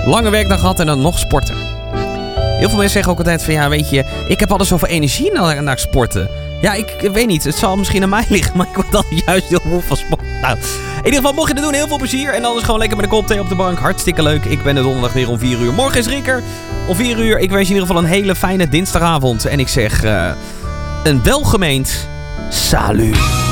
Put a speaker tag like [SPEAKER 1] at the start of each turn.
[SPEAKER 1] Lange werkdag gehad en dan nog sporten. Heel veel mensen zeggen ook altijd van, ja, weet je, ik heb altijd zoveel energie naar sporten. Ja, ik weet niet, het zal misschien aan mij liggen, maar ik word dan juist heel moe van sport. Nou, in ieder geval, mocht je het doen, heel veel plezier. En anders gewoon lekker met een kop thee op de bank. Hartstikke leuk. Ik ben er donderdag weer om 4 uur. Morgen is Rikker om 4 uur. Ik wens je in ieder geval een hele fijne dinsdagavond. En ik zeg, een welgemeend salut.